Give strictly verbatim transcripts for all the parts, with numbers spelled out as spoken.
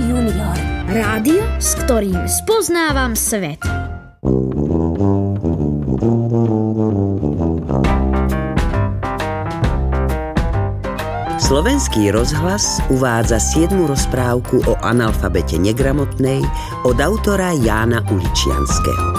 junior. Rádio, s ktorým spoznávam svet. Slovenský rozhlas uvádza siedmu rozprávku o analfabete negramotnej od autora Jána Uličianskeho.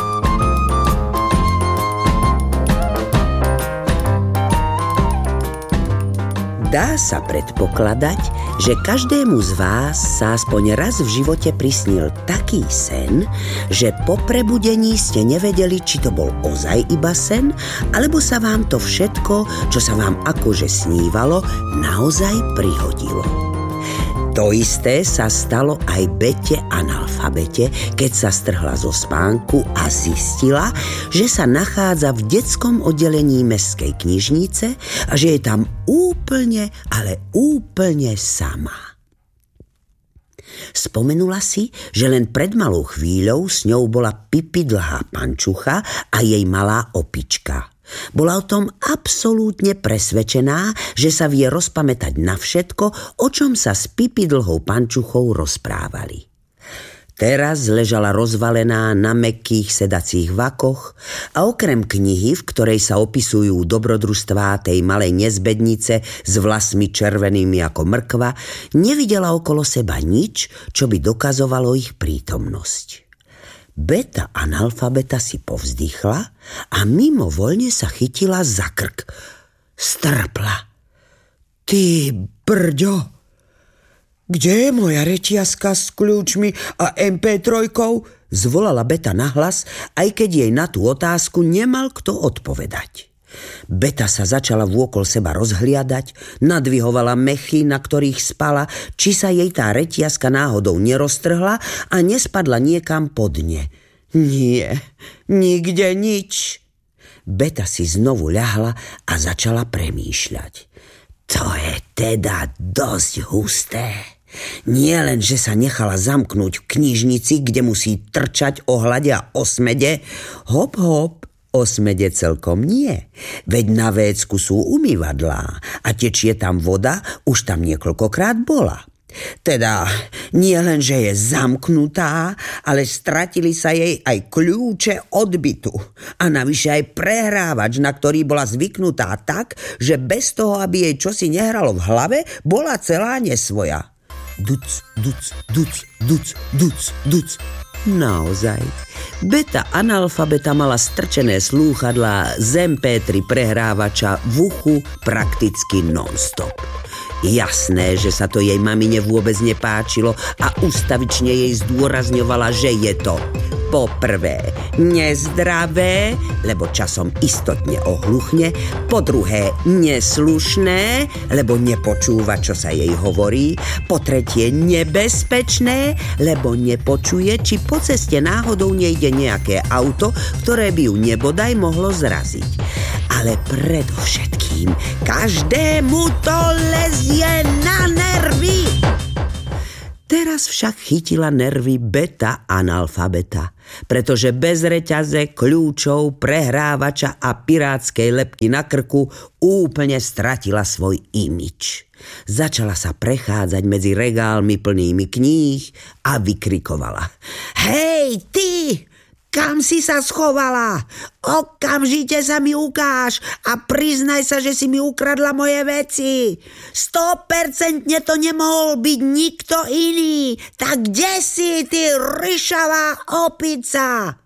Dá sa predpokladať, že každému z vás sa aspoň raz v živote prisnil taký sen, že po prebudení ste nevedeli, či to bol ozaj iba sen, alebo sa vám to všetko, čo sa vám akože snívalo, naozaj prihodilo. To isté sa stalo aj Bete analfabete, keď sa strhla zo spánku a zistila, že sa nachádza v detskom oddelení mestskej knižnice a že je tam úplne, ale úplne sama. Spomenula si, že len pred malou chvíľou s ňou bola Pipi dlhá pančucha a jej malá opička. Bola o tom absolútne presvedčená, že sa vie rozpamätať na všetko, o čom sa s Pipi dlhou pančuchou rozprávali. Teraz ležala rozvalená na mäkkých sedacích vakoch a okrem knihy, v ktorej sa opisujú dobrodružstvá tej malej nezbednice s vlasmi červenými ako mrkva, nevidela okolo seba nič, čo by dokazovalo ich prítomnosť. Beta analfabeta si povzdychla a mimovoľne sa chytila za krk. Strpla. Ty brďo, kde je moja reťazka s kľúčmi a em pé tri? Zvolala Beta nahlas, aj keď jej na tú otázku nemal kto odpovedať. Beta sa začala vôkol seba rozhliadať, nadvihovala mechy, na ktorých spala, či sa jej tá reťazka náhodou neroztrhla a nespadla niekam pod ne. Nie, nikde nič. Beta si znovu ľahla a začala premýšľať. To je teda dosť husté. Nie len, že sa nechala zamknúť v knižnici, kde musí trčať o hlade a osmede, hop hop, osmede celkom nie, veď na vécku sú umývadlá a tečie tam voda, už tam niekoľkokrát bola. Teda nie len, že je zamknutá, ale stratili sa jej aj kľúče od bytu a navyše aj prehrávač, na ktorý bola zvyknutá tak, že bez toho, aby jej čosi nehralo v hlave, bola celá nesvoja. Duc, duc, duc, duc, duc, duc. Naozaj, Beta analfabeta mala strčené slúchadlá z em pé tri prehrávača v uchu prakticky non-stop. Jasné, že sa to jej mamine vôbec nepáčilo a ústavične jej zdôrazňovala, že je to po prvé nezdravé, lebo časom istotne ohluchne, po druhé neslušné, lebo nepočúva, čo sa jej hovorí, po tretie nebezpečné, lebo nepočuje, či po ceste náhodou nejde nejaké auto, ktoré by ju nebodaj mohlo zraziť. Ale predovšetkým každému to lezie na nervy. Teraz však chytila nervy Beta analfabeta, pretože bez reťaze, kľúčov, prehrávača a pirátskej lebky na krku úplne stratila svoj imič. Začala sa prechádzať medzi regálmi plnými kníh a vykrikovala. Hej, ty! Kam si sa schovala? Okamžite sa mi ukáž a priznaj sa, že si mi ukradla moje veci. Sto percentne to nemohol byť nikto iný. Tak kde si, ty ryšavá opica?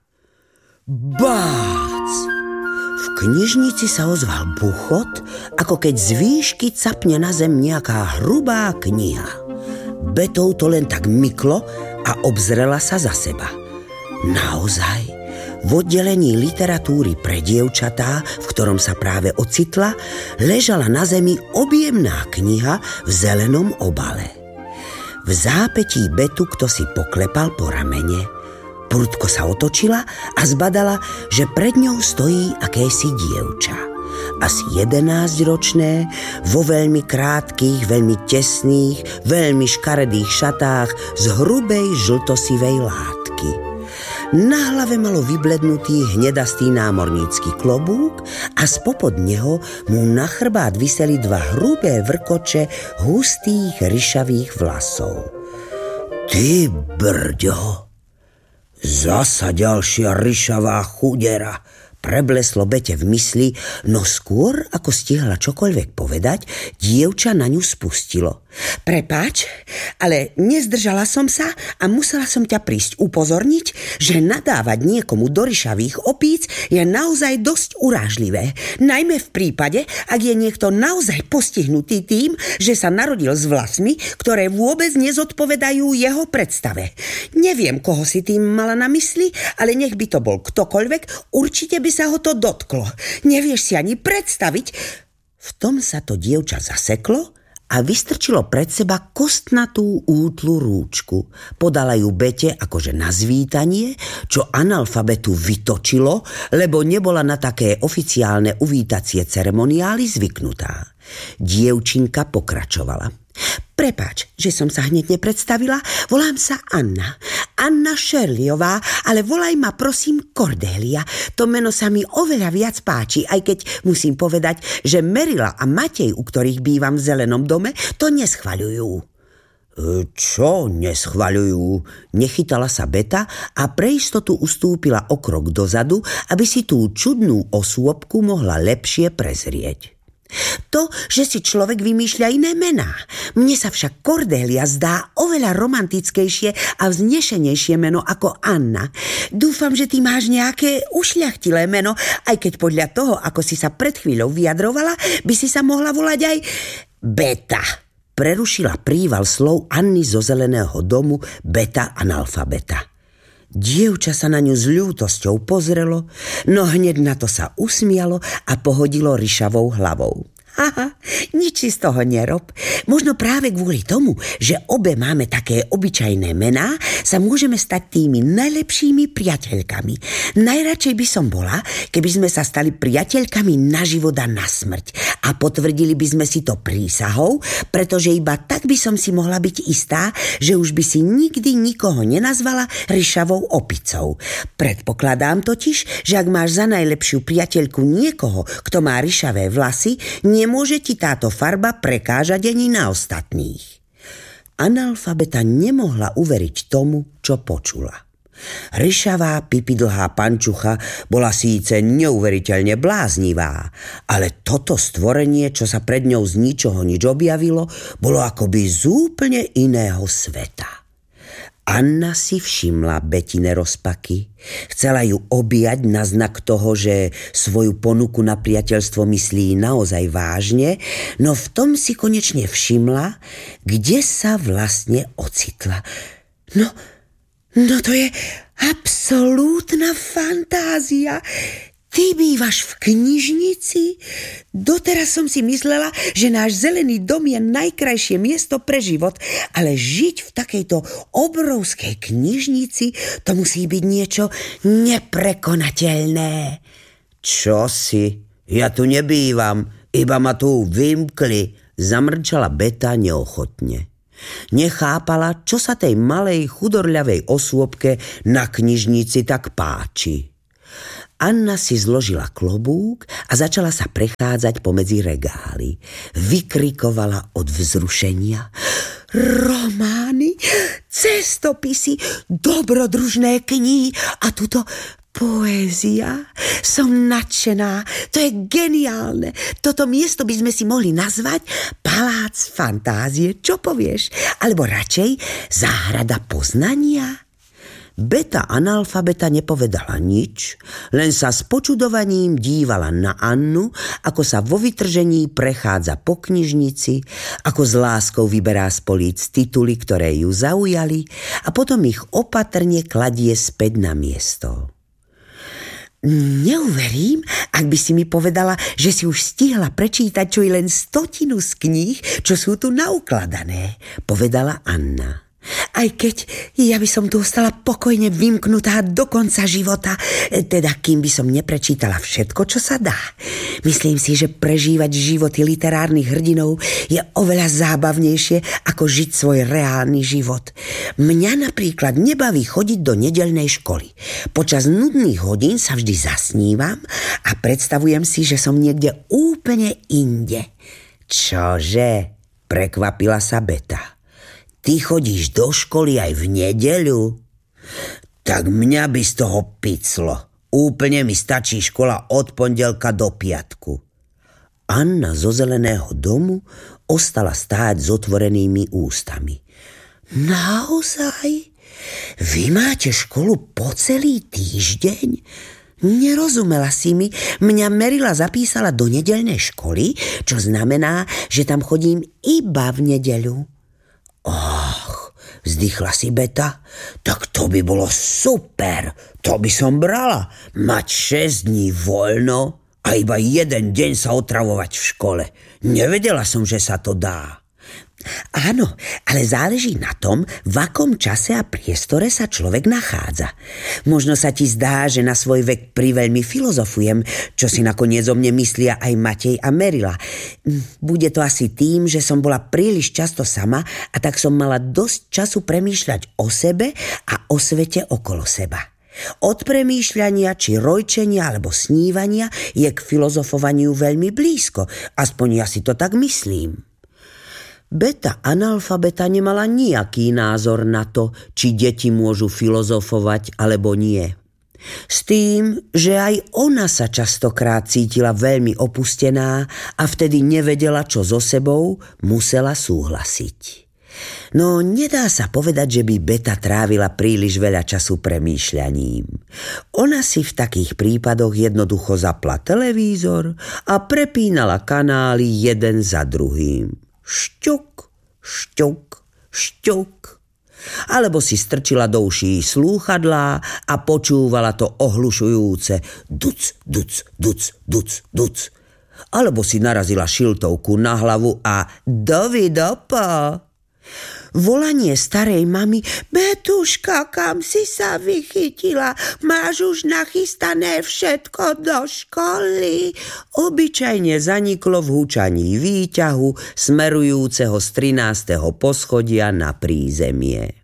Bác! V knižnici sa ozval buchot, ako keď z výšky capne na zem nejaká hrubá kniha. Betou to len tak myklo a obzrela sa za seba. Naozaj, v oddelení literatúry pre dievčatá, v ktorom sa práve ocitla, ležala na zemi objemná kniha v zelenom obale. V zápätí Betu kto si poklepal po ramene. Prudko sa otočila a zbadala, že pred ňou stojí akési dievča. Asi jedenásťročné, vo veľmi krátkych, veľmi tesných, veľmi škaredých šatách z hrubej žltosivej látky. Na hlave malo vyblednutý hnedastý námornícky klobúk a spopod neho mu na chrbát viseli dva hrubé vrkoče hustých ryšavých vlasov. Ty brďo, zasa ďalšia ryšavá chudera, prebleslo Bete v mysli, no skôr, ako stihla čokoľvek povedať, dievča na ňu spustilo. Prepáč, ale nezdržala som sa a musela som ťa prísť upozorniť, že nadávať niekomu do ryšavých opíc je naozaj dosť urážlivé. Najmä v prípade, ak je niekto naozaj postihnutý tým, že sa narodil s vlasmi, ktoré vôbec nezodpovedajú jeho predstave. Neviem, koho si tým mala na mysli, ale nech by to bol ktokoľvek, určite by sa ho to dotklo. Nevieš si ani predstaviť. V tom sa to dievča zaseklo a vystrčilo pred seba kostnatú útlu rúčku. Podala ju Bete akože na zvítanie, čo analfabetu vytočilo, lebo nebola na také oficiálne uvítacie ceremoniály zvyknutá. Dievčinka pokračovala. Prepáč, že som sa hneď nepredstavila, volám sa Anna. Anna Šerliová, ale volaj ma prosím Kordélia. To meno sa mi oveľa viac páči, aj keď musím povedať, že Merila a Matej, u ktorých bývam v Zelenom dome, to neschvaľujú. Čo neschvaľujú? Nechytala sa Beta a pre istotu ustúpila o krok dozadu, aby si tú čudnú osôbku mohla lepšie prezrieť. To, že si človek vymýšľa iné mená. Mne sa však Kordélia zdá oveľa romantickejšie a vznešenejšie meno ako Anna. Dúfam, že ty máš nejaké ušľachtilé meno, aj keď podľa toho, ako si sa pred chvíľou vyjadrovala, by si sa mohla volať aj Beta. Prerušila príval slov Anny zo Zeleného domu Beta analfabeta. Dievča sa na ňu s ľútosťou pozrelo, no hneď na to sa usmialo a pohodilo ryšavou hlavou. Haha, nič si z toho nerob. Možno práve kvôli tomu, že obe máme také obyčajné mená, sa môžeme stať tými najlepšími priateľkami. Najradšej by som bola, keby sme sa stali priateľkami na život a na smrť. A potvrdili by sme si to prísahou, pretože iba tak by som si mohla byť istá, že už by si nikdy nikoho nenazvala ryšavou opicou. Predpokladám totiž, že ak máš za najlepšiu priateľku niekoho, kto má ryšavé vlasy, nemôže ti táto farba prekážať ani na ostatných. Analfabeta nemohla uveriť tomu, čo počula. Ryšavá pipidlhá pančucha bola síce neuveriteľne bláznivá, ale toto stvorenie, čo sa pred ňou z ničoho nič objavilo, bolo akoby z úplne iného sveta. Anna si všimla Betine rozpaky. Chcela ju objať na znak toho, že svoju ponuku na priateľstvo myslí naozaj vážne, no v tom si konečne všimla, kde sa vlastne ocitla. No, no to je absolútna fantázia. Ty bývaš v knižnici? Doteraz som si myslela, že náš Zelený dom je najkrajšie miesto pre život, ale žiť v takejto obrovskej knižnici, to musí byť niečo neprekonateľné. Čo si? Ja tu nebývam, iba ma tu vymkli, zamrčala Beta neochotne. Nechápala, čo sa tej malej chudorľavej osôbke na knižnici tak páči. Anna si zložila klobúk a začala sa prechádzať pomedzi regály. Vykrikovala od vzrušenia. Romány, cestopisy, dobrodružné knihy a tuto poézia. Som nadšená, to je geniálne. Toto miesto by sme si mohli nazvať Palác fantázie, čo povieš? Alebo radšej Záhrada poznania? Beta analfabeta nepovedala nič, len sa s počudovaním dívala na Annu, ako sa vo vytržení prechádza po knižnici, ako s láskou vyberá z políc tituly, ktoré ju zaujali a potom ich opatrne kladie späť na miesto. Neuverím, ak by si mi povedala, že si už stihla prečítať čo i len stotinu z kníh, čo sú tu naukladané, povedala Anna. Aj keď ja by som tu ostala pokojne vymknutá do konca života, teda kým by som neprečítala všetko, čo sa dá. Myslím si, že prežívať životy literárnych hrdinov je oveľa zábavnejšie, ako žiť svoj reálny život. Mňa napríklad nebaví chodiť do nedeľnej školy. Počas nudných hodín sa vždy zasnívam a predstavujem si, že som niekde úplne inde. Čože? Prekvapila sa Beta. ty chodíš do školy aj v nedeľu? Tak mňa by z toho piclo. Úplne mi stačí škola od pondelka do piatku. Anna zo zeleného domu ostala stáť s otvorenými ústami. Naozaj? Vy máte školu po celý týždeň? Nerozumela si mi, mňa Merila zapísala do nedeľnej školy, čo znamená, že tam chodím iba v nedeľu. Och, vzdychla si Beta, tak to by bolo super, to by som brala, mať šesť dní voľno a iba jeden deň sa otravovať v škole. Nevedela som, že sa to dá. Áno, ale záleží na tom, v akom čase a priestore sa človek nachádza. Možno sa ti zdá, že na svoj vek priveľmi filozofujem, čo si nakoniec o mne myslia aj Matej a Merila. Bude to asi tým, že som bola príliš často sama a tak som mala dosť času premýšľať o sebe a o svete okolo seba. Od premýšľania či rojčenia alebo snívania je k filozofovaniu veľmi blízko, aspoň ja si to tak myslím. Beta analfabeta nemala nejaký názor na to, či deti môžu filozofovať alebo nie. S tým, že aj ona sa častokrát cítila veľmi opustená a vtedy nevedela, čo so sebou, musela súhlasiť. No nedá sa povedať, že by Beta trávila príliš veľa času premýšľaním. Ona si v takých prípadoch jednoducho zapla televízor a prepínala kanály jeden za druhým. Šťuk, šťuk, šťuk. Alebo si strčila do uší slúchadlá a počúvala to ohlušujúce duc, duc, duc, duc, duc. Alebo si narazila šiltovku na hlavu a dovidopo. Volanie starej mamy: Betuška, kam si sa vychytila? Máš už nachystané všetko do školy? Obyčajne zaniklo v hučaní výťahu smerujúceho z trinásteho poschodia na prízemie.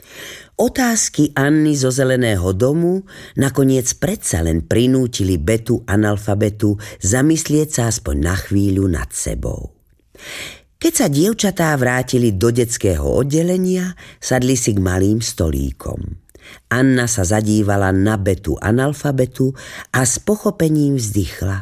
Otázky Anny zo zeleného domu nakoniec predsa len prinútili Betu analfabetu zamyslieť sa aspoň na chvíľu nad sebou. Keď sa dievčatá vrátili do detského oddelenia, sadli si k malým stolíkom. Anna sa zadívala na Betu analfabetu a s pochopením vzdychla.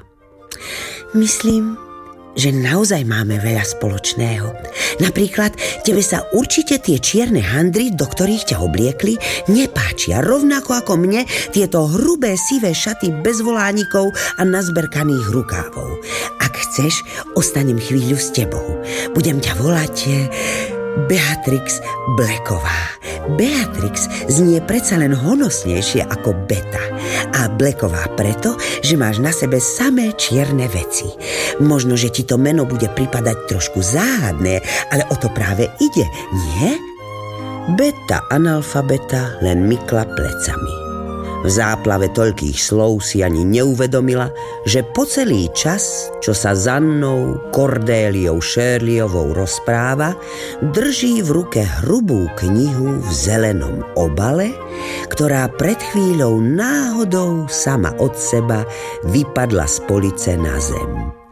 Myslím, že naozaj máme veľa spoločného. Napríklad, tebe sa určite tie čierne handry, do ktorých ťa obliekli, nepáčia, rovnako ako mne tieto hrubé sivé šaty bez volánikov a nazberkaných rukávov. Ak chceš, ostanem chvíľu s tebou. Budem ťa volať Beatrix Blacková. Beatrix znie predsa len honosnejšie ako Beta. A Blacková preto, že máš na sebe samé čierne veci. Možno, že ti to meno bude pripadať trošku záhadné, ale o to práve ide, nie? Beta analfabeta len mykla plecami. V záplave toľkých slov si ani neuvedomila, že po celý čas, čo sa s Annou Kordéliou Shirleyovou rozpráva, drží v ruke hrubú knihu v zelenom obale, ktorá pred chvíľou náhodou sama od seba vypadla z police na zem.